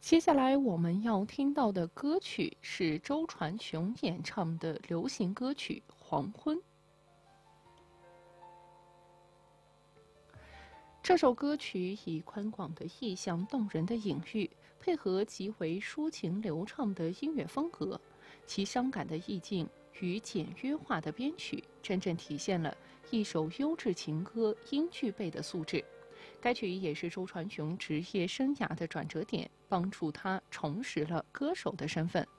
接下来我们要听到的歌曲是周传雄演唱的流行歌曲《黄昏》。这首歌曲以宽广的意象、动人的隐喻，配合极为抒情流畅的音乐风格，其伤感的意境与简约化的编曲，真正体现了一首优质情歌应具备的素质。该曲也是周传雄职业生涯的转折点，帮助他重拾了歌手的身份。